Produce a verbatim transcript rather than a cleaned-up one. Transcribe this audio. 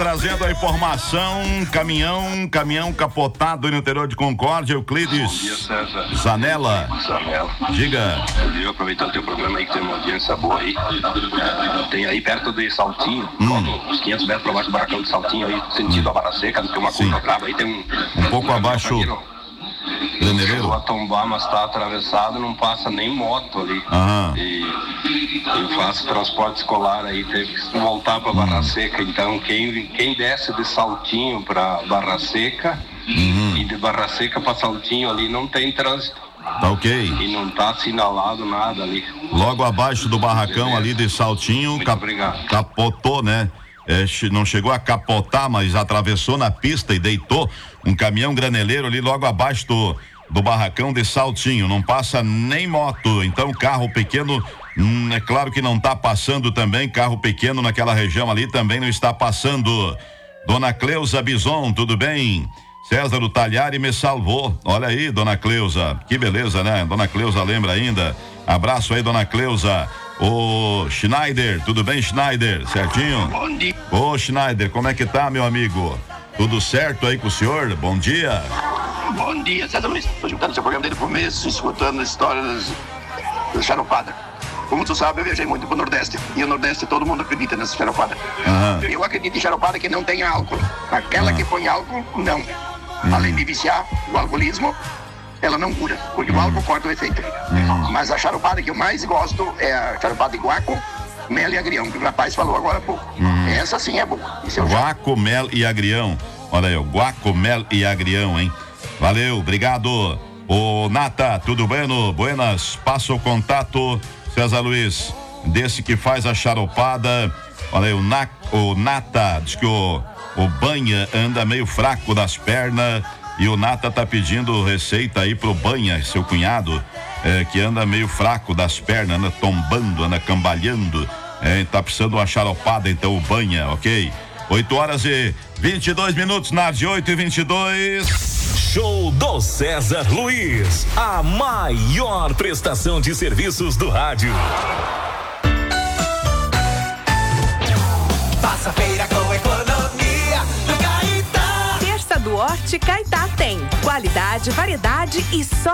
Trazendo a informação, caminhão, caminhão capotado no interior de Concórdia, Euclides. Bom dia, César. Zanella. Zanella. Diga. Eu aproveitando o teu programa aí, que tem uma audiência boa aí. Tem aí perto de Saltinho, Hum. uns quinhentos metros para baixo do barracão de Saltinho aí, sentido a Barra Seca, tem uma curva brava aí, tem um... Um pouco abaixo. Graneleiro. Chegou a tombar, mas tá atravessado, não passa nem moto ali. Aham. E eu faço transporte escolar aí, teve que voltar pra Barra Hum. Seca. Então quem, quem desce de Saltinho pra Barra Seca Uhum. e de Barra Seca pra Saltinho ali não tem trânsito. Tá ok. E não tá assinalado nada ali. Logo abaixo do barracão ali de Saltinho, Muito cap- obrigado. capotou, né? É, che- não chegou a capotar, mas atravessou na pista e deitou um caminhão graneleiro ali logo abaixo do, do barracão de Saltinho. Não passa nem moto, então carro pequeno, hum, é claro que não tá passando também, carro pequeno naquela região ali também não está passando. Dona Cleusa Bison, tudo bem? César do Talhari me salvou. Olha aí, dona Cleusa, que beleza, né? Dona Cleusa lembra ainda. Abraço aí, dona Cleusa. Ô Schneider, tudo bem, Schneider? Certinho? Bom dia. Ô Schneider, como é que tá, meu amigo? Tudo certo aí com o senhor? Bom dia. Bom dia, César Luiz. Tô escutando seu programa desde o começo, escutando a história das, das charupadas. Como tu sabe, eu viajei muito pro Nordeste. E o Nordeste, todo mundo acredita nessa charupada. Aham. Eu acredito em charupada que não tem álcool. Aquela Ah. que põe álcool, não. Além de viciar, o alcoolismo, ela não cura, porque o álcool corta o efeito. Mas a charupada que eu mais gosto é a charupada de guaco, mel e agrião, que o rapaz falou agora há pouco. Essa sim é boa. Isso eu já... Guaco, mel e agrião. Olha aí, ó, guaco, mel e agrião, hein? Valeu, obrigado. Ô Nata, tudo bueno? Buenas, passa o contato, César Luiz, desse que faz a charupada. Olha aí, o, Na, o Nata, diz que o, o Banha anda meio fraco das pernas e o Nata tá pedindo receita aí pro Banha, seu cunhado, é, que anda meio fraco das pernas, anda tombando, anda cambalhando, é, tá precisando de uma charupada, então o Banha, ok? oito horas e vinte e dois minutos, Nardi, oito e vinte e dois. Show do César Luiz, a maior prestação de serviços do rádio. Faça feira com economia no Caetá. Terça do Horti Caetá tem qualidade, variedade e só